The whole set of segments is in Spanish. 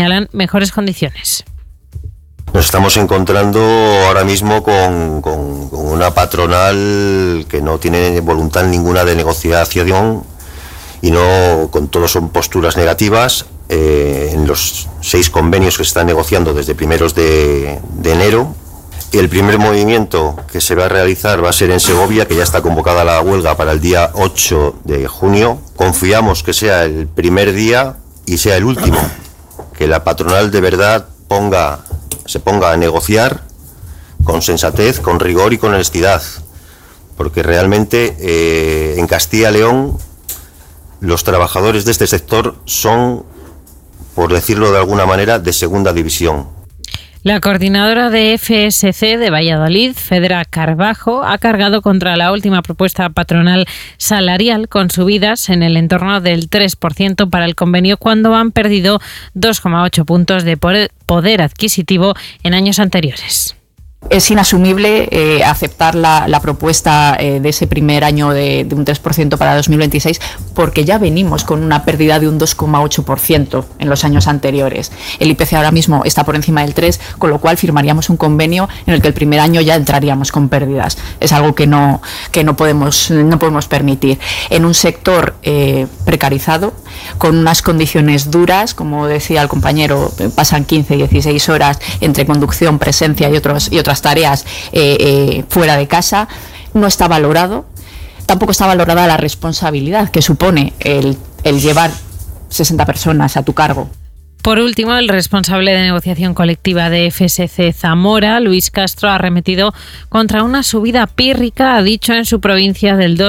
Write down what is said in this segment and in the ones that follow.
señalan mejores condiciones. Nos estamos encontrando ahora mismo con una patronal que no tiene voluntad ninguna de negociación y no, con todo son posturas negativas. En los 6 convenios que se están negociando desde primeros de enero. Y el primer movimiento que se va a realizar va a ser en Segovia, que ya está convocada la huelga para el día 8 de junio. Confiamos que sea el primer día y sea el último, que la patronal de verdad se ponga a negociar con sensatez, con rigor y con honestidad, porque realmente en Castilla y León los trabajadores de este sector son, por decirlo de alguna manera, de segunda división. La coordinadora de FSC de Valladolid, Fedra Carbajo, ha cargado contra la última propuesta patronal salarial con subidas en el entorno del 3% para el convenio cuando han perdido 2,8 puntos de poder adquisitivo en años anteriores. Es inasumible aceptar la propuesta de ese primer año de un 3% para 2026 porque ya venimos con una pérdida de un 2,8% en los años anteriores. El IPC ahora mismo está por encima del 3%, con lo cual firmaríamos un convenio en el que el primer año ya entraríamos con pérdidas. Es algo que no podemos permitir. En un sector precarizado, con unas condiciones duras, como decía el compañero, pasan 15, 16 horas entre conducción, presencia y otras tareas fuera de casa, no está valorado. Tampoco está valorada la responsabilidad que supone el llevar 60 personas a tu cargo. Por último, el responsable de negociación colectiva de FSC Zamora, Luis Castro, ha arremetido contra una subida pírrica, ha dicho, en su provincia del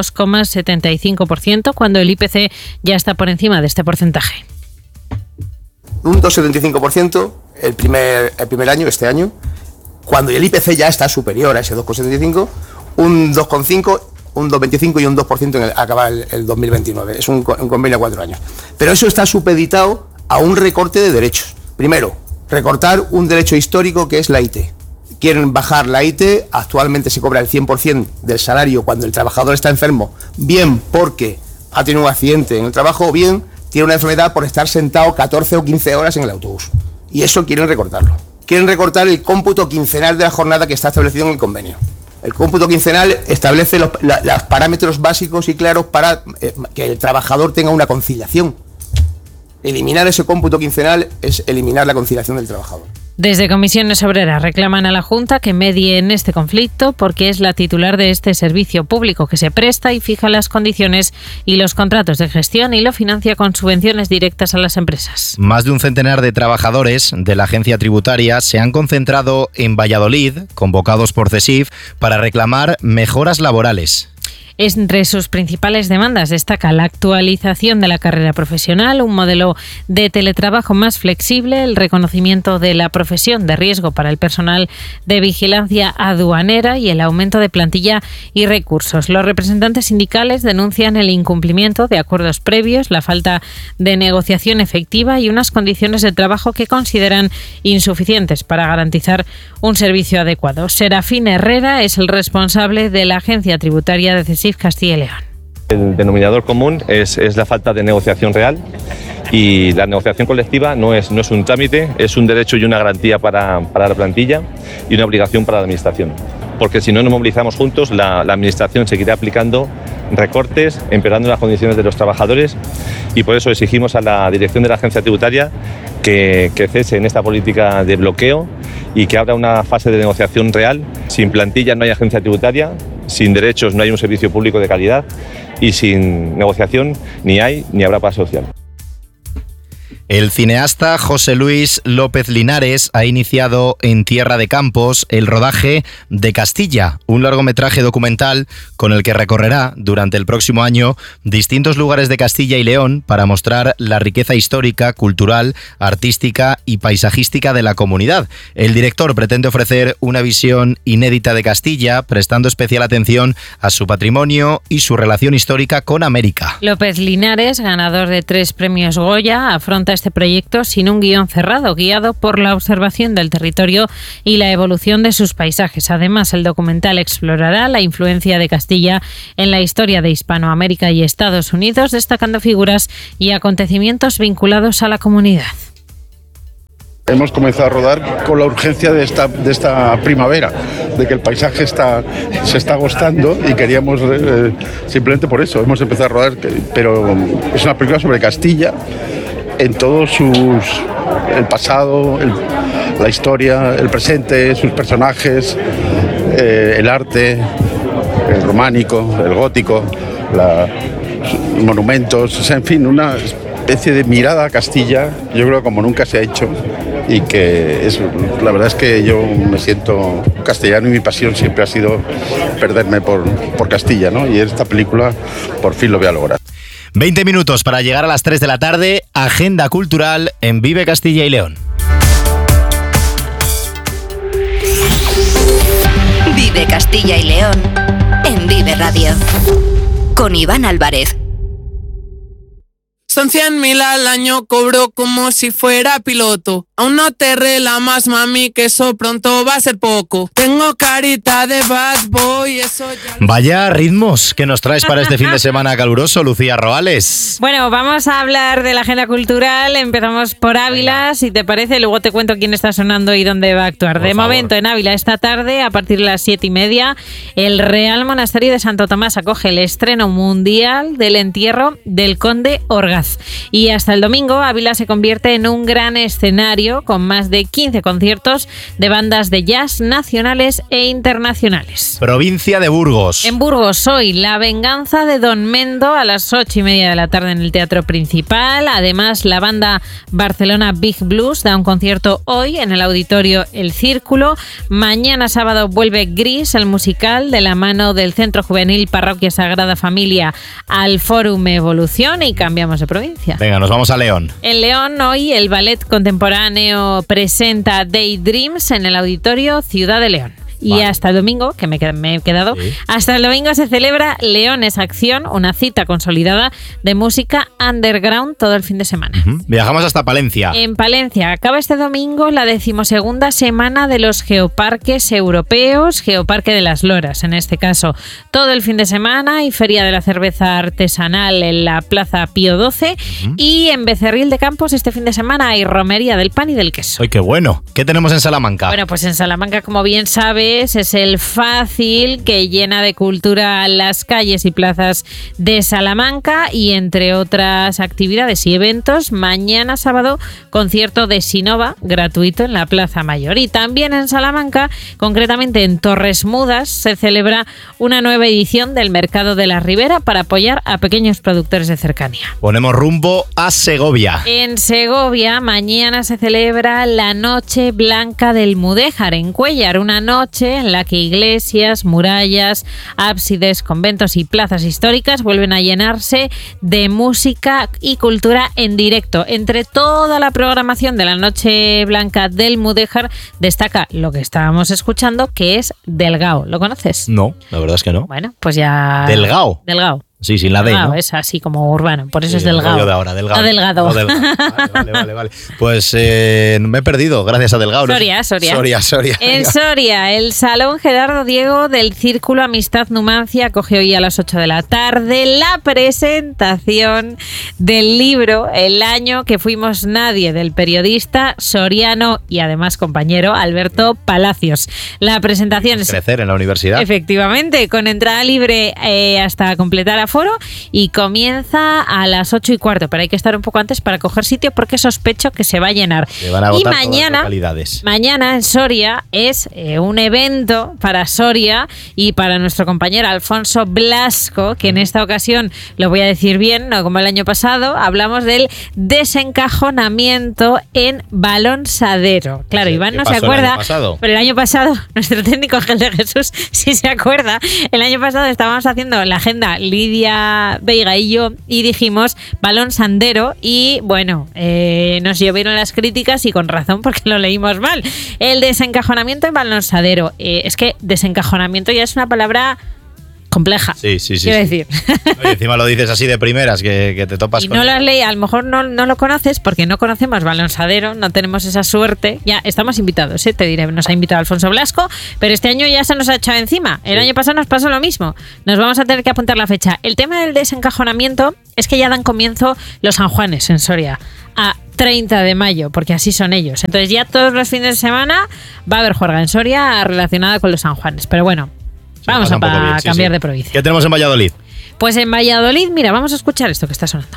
2,75%, cuando el IPC ya está por encima de este porcentaje. Un 2,75% el primer año, este año, cuando el IPC ya está superior a ese 2,75%, un 2,5%, un 2,25% y un 2% en acabar el 2029. Es un convenio a 4 años. Pero eso está supeditado a un recorte de derechos. Primero, recortar un derecho histórico que es la IT. Quieren bajar la IT, actualmente se cobra el 100% del salario cuando el trabajador está enfermo, bien porque ha tenido un accidente en el trabajo o bien tiene una enfermedad por estar sentado 14 o 15 horas en el autobús. Y eso quieren recortarlo. Quieren recortar el cómputo quincenal de la jornada que está establecido en el convenio. El cómputo quincenal establece los parámetros básicos y claros para que el trabajador tenga una conciliación. Eliminar ese cómputo quincenal es eliminar la conciliación del trabajador. Desde Comisiones Obreras reclaman a la Junta que medie en este conflicto porque es la titular de este servicio público que se presta y fija las condiciones y los contratos de gestión y lo financia con subvenciones directas a las empresas. Más de un centenar de trabajadores de la agencia tributaria se han concentrado en Valladolid, convocados por CESIF, para reclamar mejoras laborales. Entre sus principales demandas destaca la actualización de la carrera profesional, un modelo de teletrabajo más flexible, el reconocimiento de la profesión de riesgo para el personal de vigilancia aduanera y el aumento de plantilla y recursos. Los representantes sindicales denuncian el incumplimiento de acuerdos previos, la falta de negociación efectiva y unas condiciones de trabajo que consideran insuficientes para garantizar un servicio adecuado. Serafín Herrera es el responsable de la agencia tributaria de CESIF Castilla y León. El denominador común es la falta de negociación real y la negociación colectiva no es un trámite, es un derecho y una garantía para la plantilla y una obligación para la administración. Porque si no nos movilizamos juntos, la administración seguirá aplicando recortes, empeorando las condiciones de los trabajadores y por eso exigimos a la dirección de la agencia tributaria que cese en esta política de bloqueo y que abra una fase de negociación real. Sin plantilla no hay agencia tributaria, sin derechos no hay un servicio público de calidad y sin negociación ni hay ni habrá paz social. El cineasta José Luis López Linares ha iniciado en Tierra de Campos el rodaje de Castilla, un largometraje documental con el que recorrerá durante el próximo año distintos lugares de Castilla y León para mostrar la riqueza histórica, cultural, artística y paisajística de la comunidad. El director pretende ofrecer una visión inédita de Castilla, prestando especial atención a su patrimonio y su relación histórica con América. López Linares, ganador de 3 premios Goya, afronta este proyecto sin un guión cerrado, guiado por la observación del territorio y la evolución de sus paisajes. Además, el documental explorará la influencia de Castilla en la historia de Hispanoamérica y Estados Unidos, destacando figuras y acontecimientos vinculados a la comunidad. Hemos comenzado a rodar con la urgencia de esta primavera, de que el paisaje se está agostando y queríamos, simplemente por eso, hemos empezado a rodar, pero es una película sobre Castilla en todos el pasado, la historia, el presente, sus personajes, el arte, el románico, el gótico, los monumentos, o sea, en fin, una especie de mirada a Castilla, yo creo como nunca se ha hecho, y que la verdad es que yo me siento castellano y mi pasión siempre ha sido perderme por Castilla, ¿no? Y en esta película por fin lo voy a lograr. 20 minutos para llegar a las 3 de la tarde, agenda cultural en Vive Castilla y León. Vive Castilla y León en Vive Radio con Iván Álvarez. Son 100.000 al año, cobro como si fuera piloto. Aún no te relamas, mami, que eso pronto va a ser poco. Tengo carita de bad boy, eso ya... Vaya ritmos que nos traes para este fin de semana caluroso, Lucía Roales. Bueno, vamos a hablar de la agenda cultural. Empezamos por Ávila, si te parece. Luego te cuento quién está sonando y dónde va a actuar. De momento, en Ávila, esta tarde, a partir de las 7:30, el Real Monasterio de Santo Tomás acoge el estreno mundial del entierro del conde Orgaz. Y hasta el domingo, Ávila se convierte en un gran escenario con más de 15 conciertos de bandas de jazz nacionales e internacionales. Provincia de Burgos. En Burgos hoy, La venganza de Don Mendo a las 8:30 de la tarde en el Teatro Principal. Además, la banda Barcelona Big Blues da un concierto hoy en el Auditorio El Círculo. Mañana sábado vuelve Gris, el musical, de la mano del Centro Juvenil Parroquia Sagrada Familia al Fórum Evolución, y cambiamos de provincia. Venga, nos vamos a León. En León hoy el Ballet Contemporáneo presenta Daydreams en el Auditorio Ciudad de León. Y vale. Hasta el domingo, que me he quedado, sí. Hasta el domingo se celebra Leones Acción, una cita consolidada de música underground todo el fin de semana. Viajamos hasta Palencia. En Palencia acaba este domingo la 12ª semana de los geoparques europeos, Geoparque de las Loras en este caso. Todo el fin de semana y Feria de la Cerveza Artesanal en la Plaza Pío XII. Y en Becerril de Campos este fin de semana hay Romería del Pan y del Queso. ¡Ay, qué bueno! ¿Qué tenemos en Salamanca? Bueno, pues en Salamanca, como bien sabes, es el Fácil, que llena de cultura las calles y plazas de Salamanca, y entre otras actividades y eventos, mañana sábado concierto de Sinova gratuito en la Plaza Mayor. Y también en Salamanca, concretamente en Torres Mudas, se celebra una nueva edición del Mercado de la Ribera para apoyar a pequeños productores de cercanía. Ponemos rumbo a Segovia. En Segovia mañana se celebra la Noche Blanca del Mudéjar en Cuéllar, una noche en la que iglesias, murallas, ábsides, conventos y plazas históricas vuelven a llenarse de música y cultura en directo. Entre toda la programación de la Noche Blanca del Mudéjar destaca lo que estábamos escuchando, que es Delgao. ¿Lo conoces? No, la verdad es que no. Bueno, pues ya... ¿Delgao? Delgao. Sí, sin la D, ¿no? Es así como urbano, por eso sí, es delgado. El de ahora, delgado. Delgado. No, delgado. Vale. Pues me he perdido, gracias a Delgado. Soria. En Soria, el Salón Gerardo Diego del Círculo Amistad Numancia acoge hoy a las 8 de la tarde la presentación del libro El año que fuimos nadie, del periodista soriano y además compañero Alberto Palacios. La presentación es... Crecer en la universidad. Efectivamente, con entrada libre hasta completar aforo, y comienza a las 8:15, pero hay que estar un poco antes para coger sitio porque sospecho que se va a llenar. Se van a agotar todas las localidades. Mañana en Soria es un evento para Soria y para nuestro compañero Alfonso Blasco, que en esta ocasión, lo voy a decir bien, no como el año pasado, hablamos del desencajonamiento en Balonsadero. Claro, Iván no se acuerda, pero el año pasado, nuestro técnico Ángel de Jesús sí se acuerda, el año pasado estábamos haciendo la agenda Lidia Veiga y yo, y dijimos Balonsandero, y bueno, nos llovieron las críticas, y con razón, porque lo leímos mal. El desencajonamiento en Balonsadero. Es que desencajonamiento ya es una palabra compleja. Sí. Quiero decir. Oye, encima lo dices así de primeras, que te topas y con... no lo has leído, a lo mejor no lo conoces porque no conocemos Balonsadero, no tenemos esa suerte. Ya estamos invitados, te diré, nos ha invitado Alfonso Blasco, pero este año ya se nos ha echado encima. El año pasado nos pasó lo mismo. Nos vamos a tener que apuntar la fecha. El tema del desencajonamiento es que ya dan comienzo los San Juanes en Soria a 30 de mayo, porque así son ellos. Entonces ya todos los fines de semana va a haber juerga en Soria relacionada con los San Juanes. Pero bueno, vamos a cambiar de provincia. ¿Qué tenemos en Valladolid? Pues en Valladolid, mira, vamos a escuchar esto que está sonando.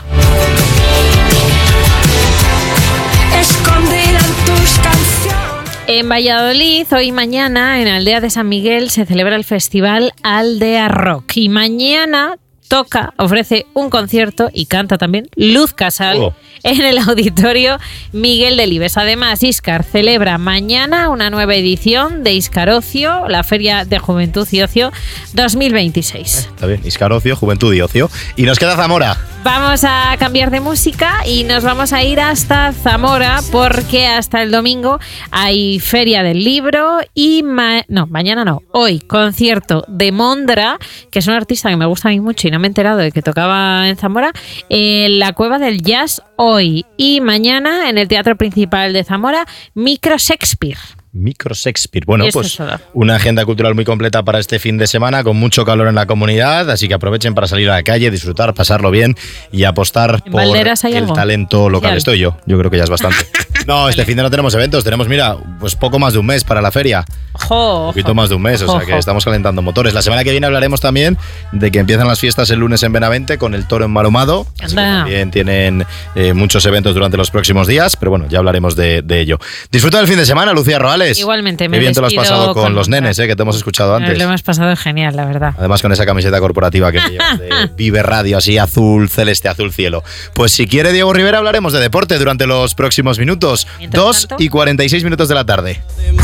En Valladolid, hoy y mañana, en Aldea de San Miguel, se celebra el festival Aldea Rock. Y mañana ofrece un concierto y canta también Luz Casal en el Auditorio Miguel Delibes. Además, Íscar celebra mañana una nueva edición de Íscar Ocio, la Feria de Juventud y Ocio 2026. Está bien, Íscar Ocio, Juventud y Ocio. Y nos queda Zamora. Vamos a cambiar de música y nos vamos a ir hasta Zamora porque hasta el domingo hay Feria del Libro y mañana no, hoy concierto de Mondra, que es un artista que me gusta a mí mucho y no me he enterado de que tocaba en Zamora, en la Cueva del Jazz hoy, y mañana en el Teatro Principal de Zamora, Micro Shakespeare. Bueno, pues una agenda cultural muy completa para este fin de semana, con mucho calor en la comunidad, así que aprovechen para salir a la calle, disfrutar, pasarlo bien y apostar por el talento local. Estoy yo creo que ya es bastante. No, este fin de no tenemos eventos, tenemos, mira, pues poco más de un mes para la feria. Un poquito más de un mes, o sea que estamos calentando motores. La semana que viene hablaremos también de que empiezan las fiestas el lunes en Benavente con el Toro Embalomado. Así que también tienen muchos eventos durante los próximos días, pero bueno, ya hablaremos de ello. Disfruta del fin de semana, Lucía Roales. Igualmente, me Qué bien te lo has pasado con los nenes, que te hemos escuchado antes. Lo hemos pasado genial, la verdad. Además con esa camiseta corporativa que me llevas de Vive Radio, así azul celeste, azul cielo. Pues si quiere Diego Rivera hablaremos de deporte durante los próximos minutos. 2:46 de la tarde.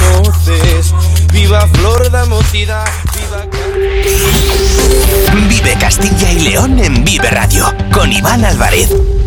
Viva Flor da Mocida, viva... Vive Castilla y León en Vive Radio con Iván Álvarez.